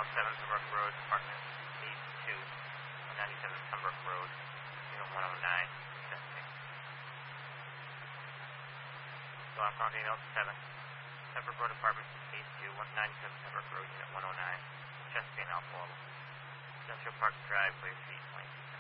107 Pembroke Road, apartment A2, 197 Pembroke Road, unit 109, Chesapeake. Alarm Fountain 7, Pembroke Road, apartment A2, 197 Pembroke Road, unit 109, Chesapeake, Alpha Level. Central Park Drive, clear to east lane.